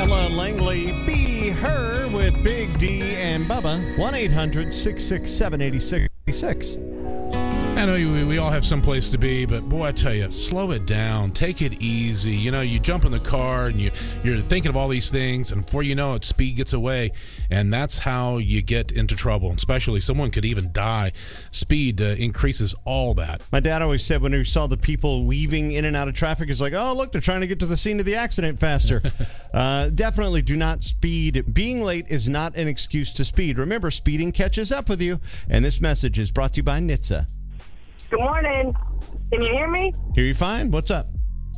Paula Langley, Be Her with Big D and Bubba. 1-800-667-8666. I know we all have some place to be, but boy, I tell you, slow it down. Take it easy. You know, you jump in the car and you're thinking of all these things, and before you know it, speed gets away, and that's how you get into trouble. Especially someone could even die. Speed increases all that. My dad always said when he saw the people weaving in and out of traffic, he's like, oh, look, they're trying to get to the scene of the accident faster. Definitely do not speed. Being late is not an excuse to speed. Remember, speeding catches up with you. And this message is brought to you by NHTSA. Good morning. Can you hear me? Hear you fine? What's up?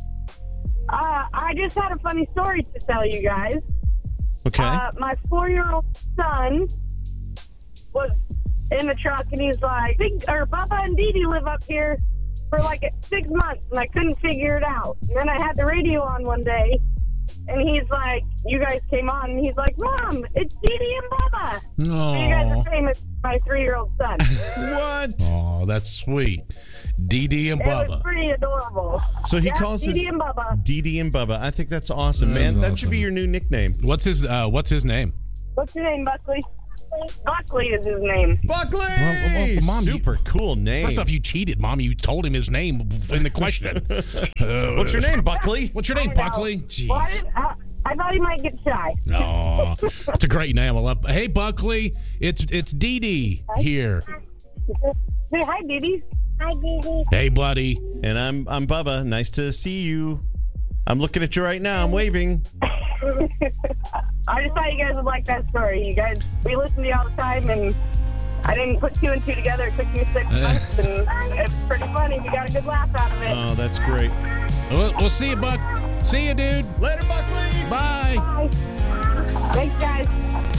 I just had a funny story to tell you guys. Okay. My 4-year-old son was in the truck, and he's like, Bubba and Dee Dee live up here for like 6 months, and I couldn't figure it out. And then I had the radio on one day, and he's like, you guys came on, and he's like, Mom, it's Dee Dee and Bubba. Oh. So you guys are famous, my 3-year-old son. What? Oh, that's sweet. Dee Dee and It was Bubba. pretty adorable. So he calls Dee his Dee and Bubba. Dee Dee and Bubba. I think that's awesome, That is man. That should be awesome. your new nickname. What's his name? What's your name, Buckley? Buckley is his name. Buckley! Well, Mom, Super cool name. First off, you cheated, Mom. You told him his name in the question. What's your name, Buckley? What's your name, I know. Buckley? Jeez. Well, I thought he might get shy. Oh, that's a great name. I love. Hey, Buckley, it's Dee Dee here. Say hi, Dee Dee. Hi, Dee Dee. Hey, buddy. And I'm Bubba. Nice to see you. I'm looking at you right now. I'm waving. I just thought you guys would like that story. We listen to you all the time, and I didn't put 2 and 2 together. It took me 6 months, and it's pretty funny. We got a good laugh out of it. Oh, that's great. We'll see you, Buck. See you, dude. Later, Buckley. Bye. Bye. Thanks, guys.